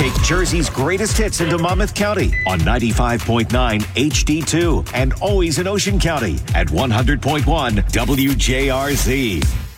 Take Jersey's greatest hits into Monmouth County on 95.9 HD2 and always in Ocean County at 100.1 WJRZ.